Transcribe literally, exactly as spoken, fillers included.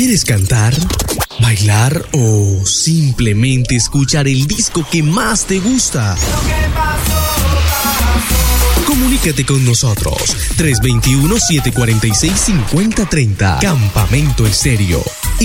¿Quieres cantar, bailar o simplemente escuchar el disco que más te gusta? Comunícate con nosotros. tres dos uno, siete cuatro seis, cinco cero tres cero. Campamento Estéreo.